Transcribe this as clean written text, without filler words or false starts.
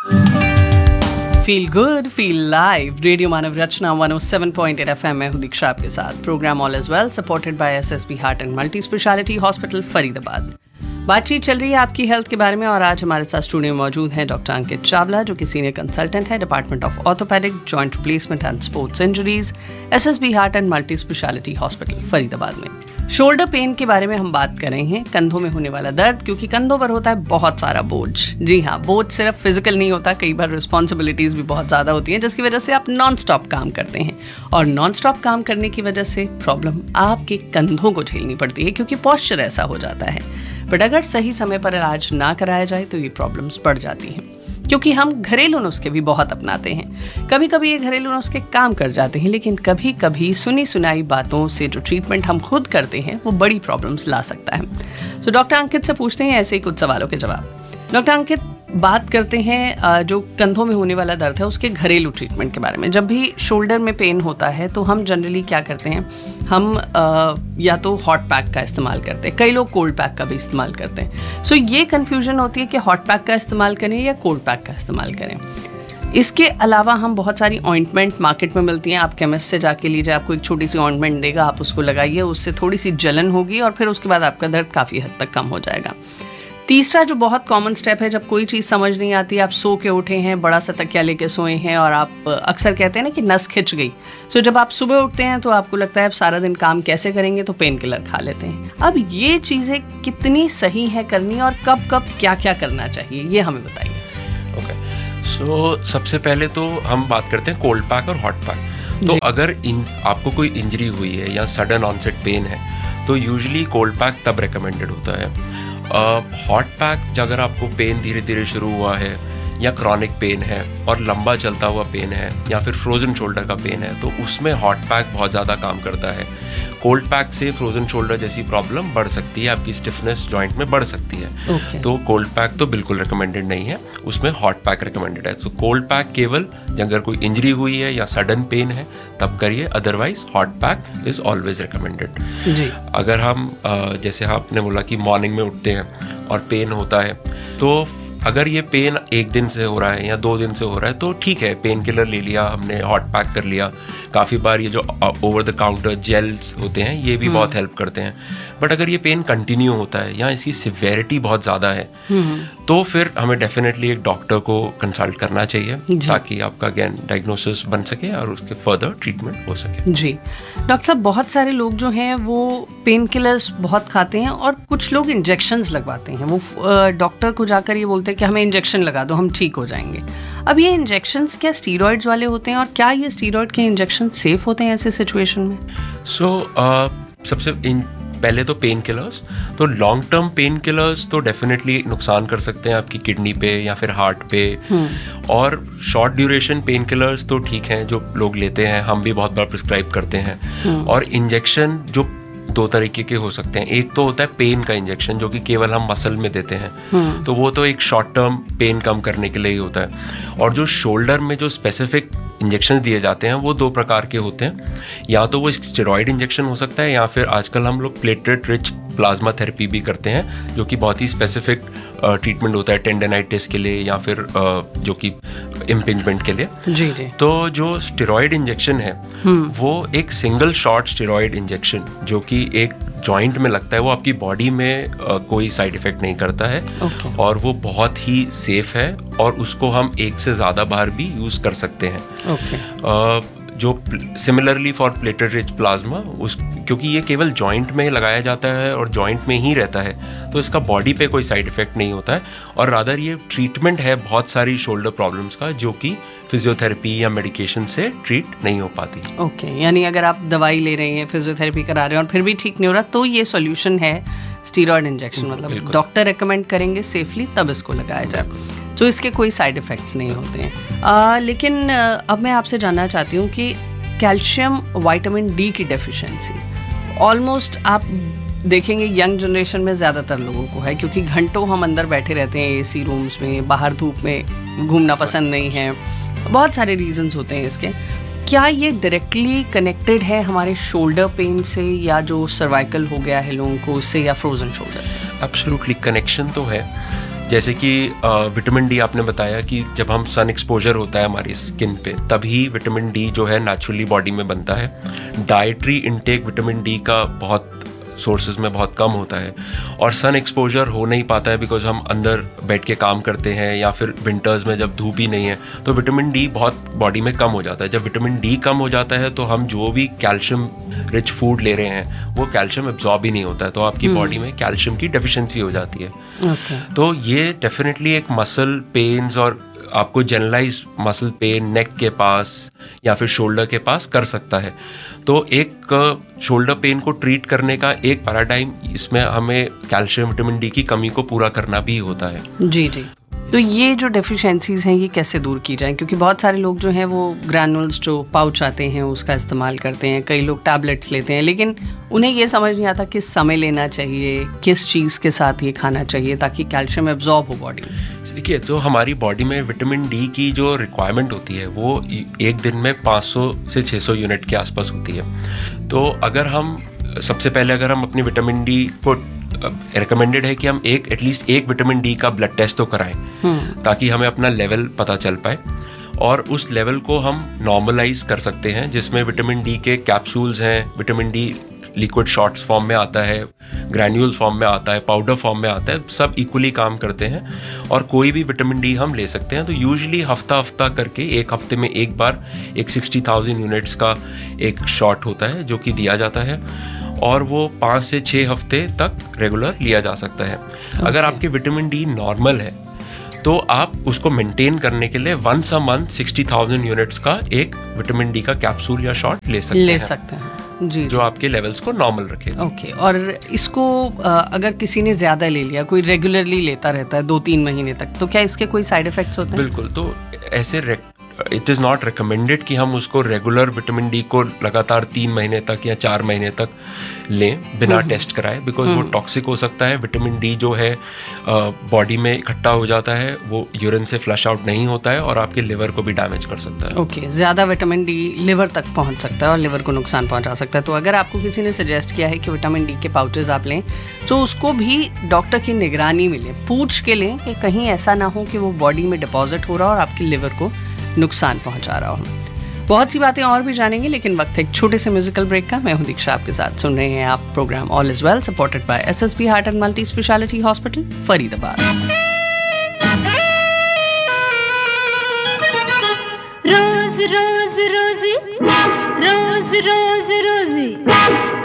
Feel good feel live radio मानव रचना 107.8 FM में हूं दीक्षा आपके साथ। Program all is well supported by SSB heart and multi speciality hospital Faridabad. बातचीत चल रही है आपकी हेल्थ के बारे में और आज हमारे साथ स्टूडियो में मौजूद हैं डॉक्टर अंकित चावला, जो कि सीनियर कंसल्टेंट है department of orthopaedic joint replacement and sports injuries SSB heart and multi speciality hospital Faridabad में। शोल्डर पेन के बारे में हम बात कर रहे हैं, कंधों में होने वाला दर्द, क्योंकि कंधों पर होता है बहुत सारा बोझ। जी हाँ, बोझ सिर्फ फिजिकल नहीं होता, कई बार रिस्पॉन्सिबिलिटीज भी बहुत ज़्यादा होती हैं, जिसकी वजह से आप नॉन स्टॉप काम करते हैं और नॉन स्टॉप काम करने की वजह से प्रॉब्लम आपके कंधों को झेलनी पड़ती है, क्योंकि पॉस्चर ऐसा हो जाता है। बट अगर सही समय पर इलाज ना कराया जाए तो ये प्रॉब्लम्स बढ़ जाती हैं, क्योंकि हम घरेलू नुस्खे भी बहुत अपनाते हैं। कभी कभी ये घरेलू नुस्खे काम कर जाते हैं, लेकिन कभी कभी सुनी सुनाई बातों से जो ट्रीटमेंट हम खुद करते हैं वो बड़ी प्रॉब्लम्स ला सकता है। तो डॉक्टर अंकित से पूछते हैं ऐसे ही कुछ सवालों के जवाब। डॉक्टर अंकित, बात करते हैं जो कंधों में होने वाला दर्द है उसके घरेलू ट्रीटमेंट के बारे में। जब भी शोल्डर में पेन होता है तो हम जनरली क्या करते हैं, हम या तो हॉट पैक का इस्तेमाल करते हैं, कई लोग कोल्ड पैक का भी इस्तेमाल करते हैं। सो ये कन्फ्यूजन होती है कि हॉट पैक का इस्तेमाल करें या कोल्ड पैक का इस्तेमाल करें। इसके अलावा हम बहुत सारी ऑइंटमेंट मार्केट में मिलती हैं, आप केमिस्ट से जाके लीजिए, आपको एक छोटी सी ऑइंटमेंट देगा, आप उसको लगाइए, उससे थोड़ी सी जलन होगी और फिर उसके बाद आपका दर्द काफ़ी हद तक कम हो जाएगा। तीसरा जो बहुत कॉमन स्टेप है, जब कोई चीज़ समझ नहीं आती, आप सो के उठे हैं, बड़ा सा तकिया लेके सोए हैं और आप अक्सर कहते हैं ना कि नस खिंच गई। सो जब आप सुबह उठते हैं तो आपको लगता है आप सारा दिन काम कैसे करेंगे, तो पेन किलर खा लेते हैं। अब ये चीज़ें कितनी सही है करनी और कब कब क्या क्या करना चाहिए, ये हमें बताइए। ओके, सो सबसे पहले तो हम बात करते हैं कोल्ड पैक और हॉट पैक। तो अगर आपको कोई इंजरी हुई है या सडन ऑनसेट पेन है तो यूजुअली कोल्ड पैक तब रिकमेंडेड होता है। हॉट पैक अगर आपको पेन धीरे धीरे शुरू हुआ है या क्रॉनिक पेन है और लंबा चलता हुआ पेन है या फिर फ्रोजन शोल्डर का पेन है तो उसमें हॉट पैक बहुत ज़्यादा काम करता है। कोल्ड पैक से फ्रोजन शोल्डर जैसी प्रॉब्लम बढ़ सकती है, आपकी स्टिफनेस जॉइंट में बढ़ सकती है। तो कोल्ड पैक तो बिल्कुल रिकमेंडेड नहीं है, उसमें हॉट पैक रिकमेंडेड है। तो कोल्ड पैक केवल अगर कोई इंजरी हुई है या सडन पेन है तब करिए, otherwise hot pack is always recommended. अगर हम जैसे आपने बोला कि मॉर्निंग में उठते हैं और पेन होता है, तो अगर ये पेन एक दिन से हो रहा है या 2 दिन से हो रहा है तो ठीक है, पेन किलर ले लिया हमने, हॉट पैक कर लिया। काफ़ी बार ये जो ओवर द काउंटर जेल्स होते हैं ये भी बहुत हेल्प करते हैं। बट अगर ये पेन कंटिन्यू होता है या इसकी सिवेरिटी बहुत ज़्यादा है तो फिर हमें डेफिनेटली एक डॉक्टर को कंसल्ट करना चाहिए, ताकि आपका अगेन डायग्नोसिस बन सके और उसके फर्दर ट्रीटमेंट हो सके। जी डॉक्टर साहब, बहुत सारे लोग जो हैं वो पेन किलर्स बहुत खाते हैं और कुछ लोग इंजेक्शंस लगवाते हैं। वो डॉक्टर को जाकर ये बोलते हैं कि हमें इंजेक्शन लगा दो, हम ठीक हो जाएंगे। अब ये इंजेक्शंस क्या स्टीरॉइड्स वाले होते हैं और क्या ये स्टीरॉइड के इंजेक्शन सेफ होते हैं ऐसे सिचुएशन में? सबसे पहले तो पेन किलर्स, तो लॉन्ग टर्म पेन किलर्स तो डेफिनेटली नुकसान कर सकते हैं आपकी किडनी पे या फिर हार्ट पे। और शॉर्ट ड्यूरेशन पेन किलर्स तो ठीक हैं, जो लोग लेते हैं, हम भी बहुत बार प्रिस्क्राइब करते हैं। और इंजेक्शन जो 2 तरीके के हो सकते हैं, एक तो होता है पेन का इंजेक्शन जो कि केवल हम मसल में देते हैं, तो वो तो एक शॉर्ट टर्म पेन कम करने के लिए ही होता है। और जो शोल्डर में जो स्पेसिफिक इंजेक्शन दिए जाते हैं वो 2 प्रकार के होते हैं, या तो वो स्टेरॉइड इंजेक्शन हो सकता है या फिर आजकल हम लोग प्लेटलेट रिच प्लाज्मा थेरेपी भी करते हैं, जो कि बहुत ही स्पेसिफिक ट्रीटमेंट होता है टेंडनाइटिस के लिए या फिर जो कि इम्पिंजमेंट के लिए। जी। तो जो स्टेरॉइड इंजेक्शन है वो एक सिंगल शॉट स्टेरॉइड इंजेक्शन जो कि एक जॉइंट में लगता है, वो आपकी बॉडी में कोई साइड इफेक्ट नहीं करता है। और वो बहुत ही सेफ है और उसको हम 1 से ज़्यादा बार भी यूज़ कर सकते हैं। जो similarly for platelet rich plasma, क्योंकि ये केवल जॉइंट में लगाया जाता है और जॉइंट में ही रहता है, तो इसका बॉडी पे कोई साइड इफेक्ट नहीं होता है। और रादर ये ट्रीटमेंट है बहुत सारी शोल्डर प्रॉब्लम्स का, जो कि फिजियोथेरेपी या मेडिकेशन से ट्रीट नहीं हो पाती। यानी अगर आप दवाई ले रहे हैं, फिजियोथेरेपी करा रहे हैं और फिर भी ठीक नहीं हो रहा, तो ये सॉल्यूशन है स्टीरॉइड इंजेक्शन। मतलब डॉक्टर रेकमेंड करेंगे सेफली तब इसको लगाया जाए, तो इसके कोई साइड इफ़ेक्ट्स नहीं होते हैं। लेकिन अब मैं आपसे जानना चाहती हूँ कि कैल्शियम विटामिन डी की डेफिशिएंसी ऑलमोस्ट आप देखेंगे यंग जनरेशन में ज़्यादातर लोगों को है, क्योंकि घंटों हम अंदर बैठे रहते हैं एसी रूम्स में, बाहर धूप में घूमना पसंद नहीं है, बहुत सारे रीजंस होते हैं इसके। क्या ये डायरेक्टली कनेक्टेड है हमारे शोल्डर पेन से, या जो सर्वाइकल हो गया है लोगों को उससे, या फ्रोजन शोल्डर से? एब्सोल्युटली कनेक्शन तो है। जैसे कि विटामिन डी आपने बताया कि जब हम सन एक्सपोजर होता है हमारी स्किन पे तभी विटामिन डी जो है नेचुरली बॉडी में बनता है। डाइटरी इनटेक विटामिन डी का बहुत सोर्सेज में बहुत कम होता है और सन एक्सपोजर हो नहीं पाता है बिकॉज हम अंदर बैठ के काम करते हैं या फिर विंटर्स में जब धूप ही नहीं है तो विटामिन डी बहुत बॉडी में कम हो जाता है। जब विटामिन डी कम हो जाता है तो हम जो भी कैल्शियम रिच फूड ले रहे हैं वो कैल्शियम एब्जॉर्ब ही नहीं होता है, तो आपकी बॉडी में कैल्शियम की डेफिशिएंसी हो जाती है। तो ये डेफिनेटली एक मसल पेन्स और आपको जनरलाइज मसल पेन नेक के पास या फिर शोल्डर के पास कर सकता है। तो एक शोल्डर पेन को ट्रीट करने का एक पैराडाइम इसमें हमें कैल्शियम विटामिन डी की कमी को पूरा करना भी होता है। जी जी। तो ये जो डेफिशिएंसीज हैं ये कैसे दूर की जाएं, क्योंकि बहुत सारे लोग जो हैं वो ग्रैनुल्स जो पाउच आते हैं उसका इस्तेमाल करते हैं, कई लोग टैबलेट्स लेते हैं, लेकिन उन्हें ये समझ नहीं आता किस समय लेना चाहिए, किस चीज़ के साथ ये खाना चाहिए ताकि कैल्शियम एब्जॉर्ब हो बॉडी में। देखिए, तो हमारी बॉडी में विटामिन डी की जो रिक्वायरमेंट होती है वो एक दिन में 500 से 600 यूनिट के आसपास होती है। तो अगर हम सबसे पहले अगर हम अपनी विटामिन डी को रिकमेंडेड है कि हम एटलीस्ट एक विटामिन डी का ब्लड टेस्ट तो कराएं ताकि हमें अपना लेवल पता चल पाए और उस लेवल को हम नॉर्मलाइज कर सकते हैं, जिसमें विटामिन डी के कैप्सूल्स हैं, vitamin D liquid shots form में आता है, ग्रैन्यूल्स फॉर्म में आता है, पाउडर फॉर्म में आता है, सब इक्वली काम करते हैं और कोई भी विटामिन डी हम ले सकते हैं। तो यूजुअली हफ्ता करके एक हफ्ते में एक बार एक 60,000 यूनिट्स का एक शॉट होता है जो कि दिया जाता है और वो 5 से 6 हफ्ते तक रेगुलर लिया जा सकता है। अगर आपके विटामिन डी नॉर्मल है तो आप उसको मेंटेन करने के लिए वंस अ मंथ 60,000 यूनिट्स का एक विटामिन डी का कैप्सूल या शॉट ले सकते हैं जी, जो आपके लेवल्स को नॉर्मल रखे। ओके। और इसको अगर किसी ने ज़्यादा ले लिया, कोई रेगुलरली लेता रहता है 2-3 महीने तक, तो क्या इसके कोई साइड इफेक्ट्स होते हैं? बिल्कुल। तो ऐसे इट इज़ नॉट रिकमेंडेड कि हम उसको रेगुलर विटामिन डी को लगातार 3 महीने तक या 4 महीने तक लें बिना टेस्ट कराए, बिकॉज वो टॉक्सिक हो सकता है। विटामिन डी जो है बॉडी में इकट्ठा हो जाता है, वो यूरिन से फ्लश आउट नहीं होता है और आपके लिवर को भी डैमेज कर सकता है। ओके, ज़्यादा विटामिन डी लिवर तक पहुंच सकता है और लिवर को नुकसान पहुंचा सकता है। तो अगर आपको किसी ने सजेस्ट किया है कि विटामिन डी के पाउचेज आप लें तो उसको भी डॉक्टर की निगरानी में लें, पूछ के लें कि कहीं ऐसा ना हो कि वो बॉडी में डिपॉजिट हो रहा हो और आपकी लिवर को नुकसान पहुंचा रहा हो। बहुत सी बातें और भी जानेंगे, लेकिन वक्त है एक छोटे से म्यूजिकल ब्रेक का। मैं हूं दीक्षा, आपके साथ सुन रहे हैं आप program all is well, supported by SSB heart and multi speciality hospital, Faridabad. रोज रोज रोजी, रोज रोज रोजी।